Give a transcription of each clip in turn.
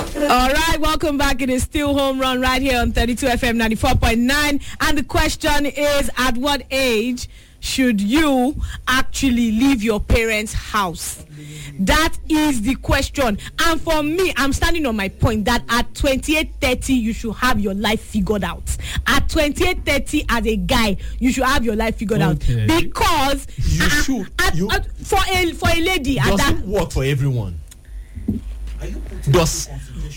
All right, welcome back. It is still Home Run right here on 32 FM 94.9. And the question is, at what age should you actually leave your parents' house? That is the question. And for me, I'm standing on my point that at 28, 30, you should have your life figured out. At 28, 30, as a guy, you should have your life figured out. Because you should. For a lady, doesn't work for everyone. Does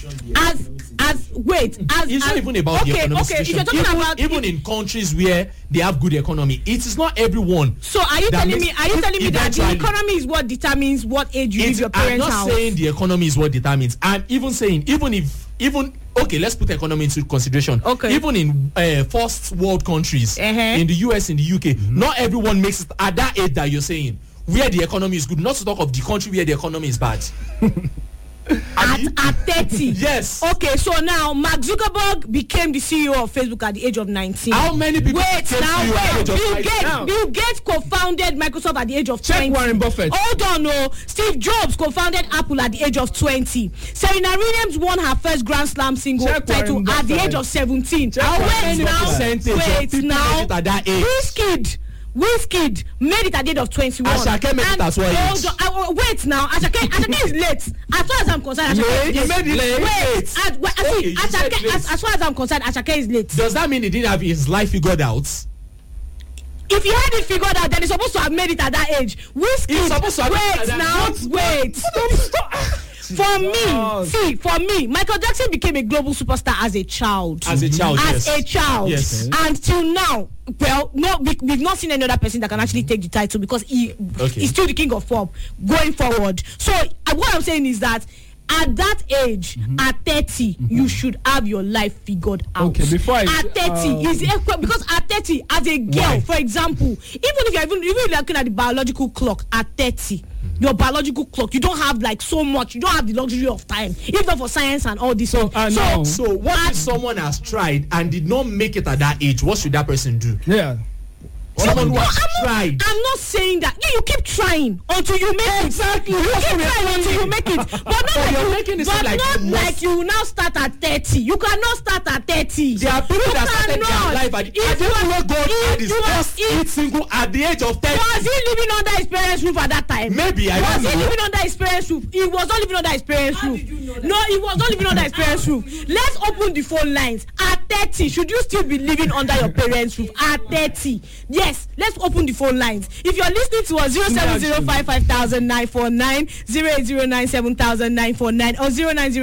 it's not even about the economic situation. If you're talking about even in countries where they have good economy, it is not everyone. So are you telling me that the economy is what determines what age you leave your parents' house? I'm not saying the economy is what determines. I'm even saying okay, let's put economy into consideration. Okay. Even in first world countries, in the US, in the UK, not everyone makes it at that age that you're saying, where the economy is good, not to talk of the country where the economy is bad. At 30. Yes. Okay, so now Mark Zuckerberg became the CEO of Facebook at the age of 19. How many people at the age of Bill Gates co-founded Microsoft at the age of 20. Warren Buffett. Hold on, no. Steve Jobs co-founded Apple at the age of 20. Serena Williams won her first Grand Slam single title at the age of 17. Wait now. At that age. Wizkid made it at the age of 21. Ashake made it as well. Wait now. Ashake is late. As far as I'm concerned, Ashake is late. Wait. As far as I'm concerned, Ashake is late. Does that mean he didn't have his life figured out? If he had it figured out, then he's supposed to have made it at that age. Wizkid. Wait. For me, Michael Jackson became a global superstar as a child. Yes. And till now, well, no, we've not seen any other person that can actually take the title because he's still the king of pop going forward. So what I'm saying is that at that age, at 30, you should have your life figured out. Okay, before at 30, because at 30, as a girl, for example, even if you're looking at the biological clock, at 30, your biological clock, you don't have like so much, you don't have the luxury of time, even for science and all this. So what if someone has tried and did not make it at that age? What should that person do? Yeah. Someone who has tried. I'm not saying that. You keep trying until you make it. Exactly. You keep trying until you make it. But not like you now start at 30. You cannot start at 30. There are people that started their life at single at the age of 30. Was he living under his parents' roof at that time? Maybe. Was he living under his parents' roof? He was not living under his parents' roof. No, he was not living under his parents' roof. Let's open the phone lines. At 30, should you still be living under your parents' roof? At 30. Yes, let's open the phone lines. If you're listening to us, 070550949, 080970949, or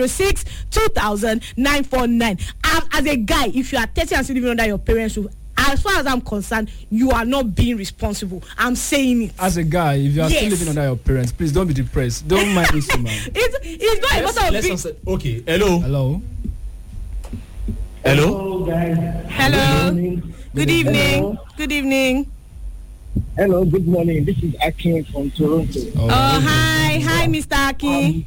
0906200949. As a guy, if you are 30 and still living under your parents' roof, as far as I'm concerned, you are not being responsible. I'm saying it. As a guy, if you are still living under your parents, please don't be depressed. Don't mind this man. It's not a matter of being... Okay, hello. Hello, guys. Hello. Good evening. Hello. Good evening. Hello, good morning. This is Akin from Toronto. Hi, Mr. Akin.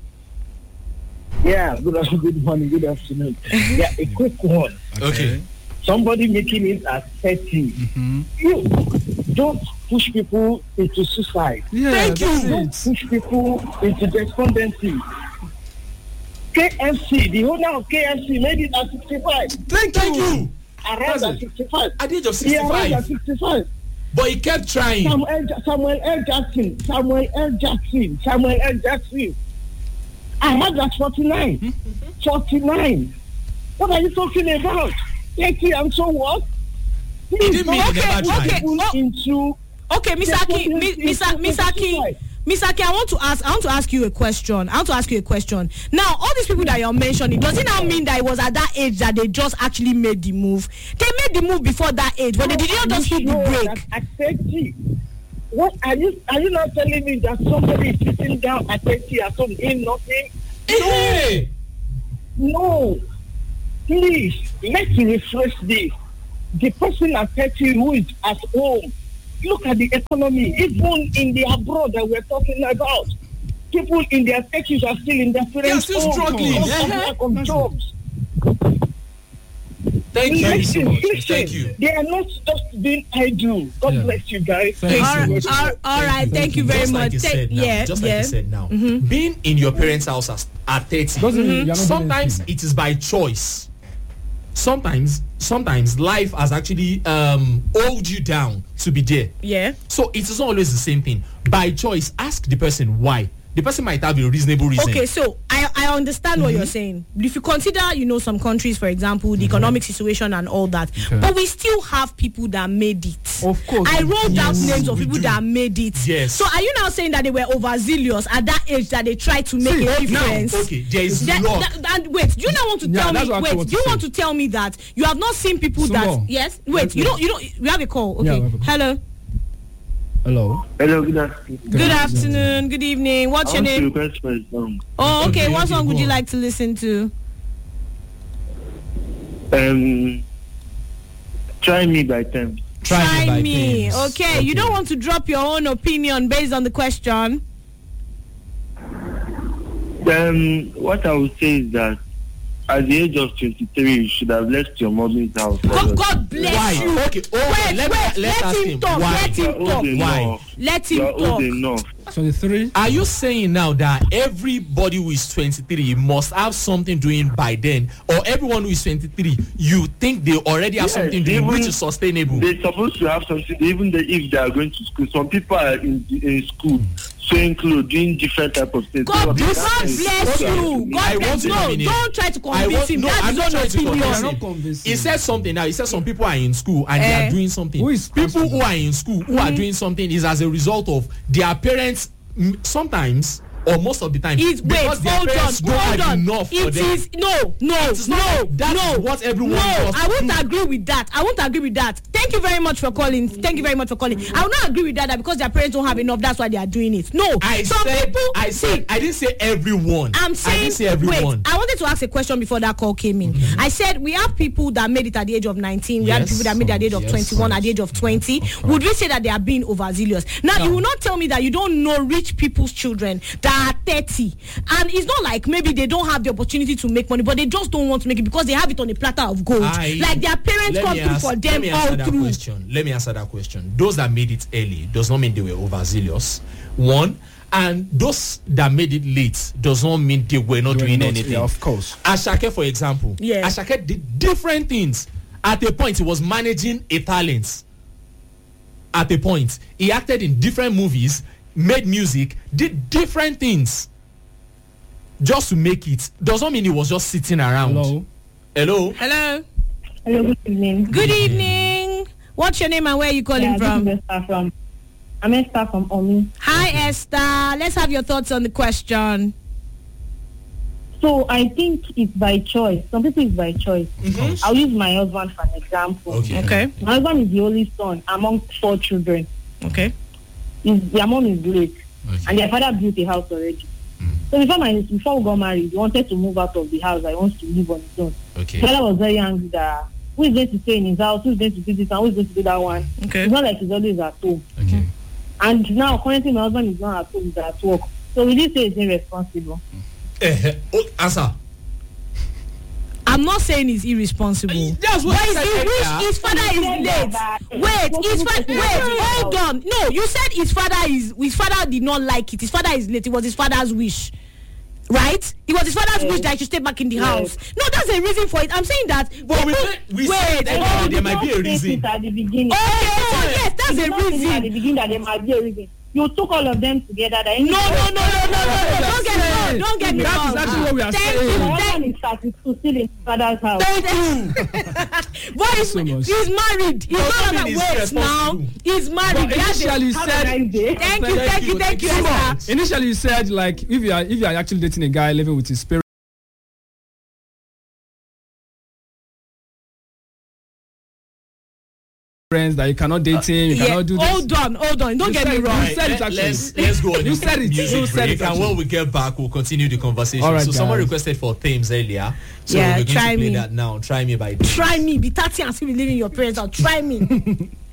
Good morning, good afternoon. Yeah, a quick one. Okay. Somebody making it at 30. You don't push people into suicide. Yeah, thank you. Don't push people into despondency. KFC, the owner of KFC made it at 65. Thank you. Around at 65. At the age of He arrived at 65. 65. But he kept trying. Samuel L. Jackson. I had that 49. 49. What are you talking about? 30 and so what? Please don't get into... Okay, Mr. Aki, I want to ask you a question. Now, all these people that you're mentioning, does it now mean that it was at that age that they just actually made the move? They made the move before that age, but they did not just hit the brake. At 30, what are you not telling me that somebody is sitting down at 30 at home doing nothing? Hey! No. Please, let's refresh this. The person at 30 who is at home, look at the economy, even in the abroad that we're talking about. People in their 30s are still in their parents' still struggling. Jobs. Thank you Let's so much. listen. Thank you. They are not just being idle. God bless you guys. All right. Thank you very Just much. like you said now. Just like you said now. Being in your parents' house at 30, sometimes it is by choice. Sometimes life has actually hold you down to be there. Yeah. So it is not always the same thing. By choice, ask the person why. The person might have a reasonable reason. Okay, so I understand what you're saying. If you consider, some countries, for example, the economic situation and all that, but we still have people that made it. Of course. I wrote down names of people that made it. Yes. So are you now saying that they were overzealous at that age that they tried to make a difference? Okay, there is luck. And wait, do you not want to tell me? Wait, do you want to tell me that you have not seen people that? Yes. Wait, you don't. We have a call. Okay. Yeah, Hello. Hello. Hello, good afternoon. Good afternoon. Good evening. What's your name? Oh, okay. What song would you like to listen to? Try Me by Thames. Try Me. Okay. You don't want to drop your own opinion based on the question? What I would say is that at the age of 23, you should have left your mommy's house. God bless you. Okay. Let him talk. Why? Let him talk. Enough. 23. Are you saying now that everybody who is 23 must have something doing by then, or everyone who is 23, you think they already have something doing which is sustainable? They're supposed to have something, even if they are going to school. Some people are in school, sewing clothes, doing different type of things. God bless you. God bless you. No, don't try to convince him. I'm not trying to opinion. convince him. He said something now. He said some people are in school and they are doing something. People who are in school who are doing something is as a result of their parents. Sometimes or most of the time, because their parents don't have enough for them. That's what everyone does. I won't agree with that. Thank you very much for calling. I will not agree with that because their parents don't have enough. That's why they are doing it. No, I didn't say everyone. I'm saying, I didn't say everyone. Wait, I wanted to ask a question before that call came in. I said we have people that made it at the age of 19. We have people that made it at the age of 21, at the age of 20. Would we say that they are being overzealous? Now, you will not tell me that you don't know rich people's children that are 30, and it's not like maybe they don't have the opportunity to make money, but they just don't want to make it because they have it on a platter of gold. Like their parents come through for them all through. Let me answer that question. Those that made it early does not mean they were overzealous. One. And those that made it late does not mean they were not doing anything. Yeah, of course. Ashake, for example. Yeah. Ashake did different things. At a point, he was managing a talent. At a point, he acted in different movies, made music, did different things just to make it. Does not mean he was just sitting around. Hello. Hello, good evening. Good evening. What's your name and where are you calling from? I'm Esther from Omi. Hi, Esther. Let's have your thoughts on the question. So I think it's by choice. Some people it's by choice. Mm-hmm. I'll use my husband for an example. Okay. My husband is the only son among 4 children. Okay. Their mom is late, and their father built a house already. So before we got married, he wanted to move out of the house. I want to live on his own. Okay. The father was very angry that who is going to stay in his house, who is going to do this, and who is going to do that one. Okay. It's not like he's always at home. Okay. And now, currently, my husband is not at home, he's at work. So we did say it's irresponsible. Answer. I'm not saying he's irresponsible. That's what I said. His father is late. Hold on. No, you said his father did not like it. His father is late. It was his father's wish. Right? It was his father's wish that he should stay back in the house. No, that's a reason for it. I'm saying that. But we said there might be a reason. At the beginning. Okay, so yes, that's a reason. At the beginning that there might be a reason. You took all of them together. No. Don't get me wrong. That is actually what we are saying. My husband is 32, still in his father's house. He's married. He's not on wait now. He's married. Initially you said, Thank you. Initially you said like if you are actually dating a guy living with his parents. Friends that you cannot date him, you cannot do this. Hold on. Don't get me wrong. You said it actually. Let's go on. You said it. Music break, and when we get back, we'll continue the conversation. All right, so someone guys. requested for Thames earlier. So Yeah, we're going to Try play Me. that now. Try Me by Thames. Try me. Be 30 and still be living your parents out. Try me.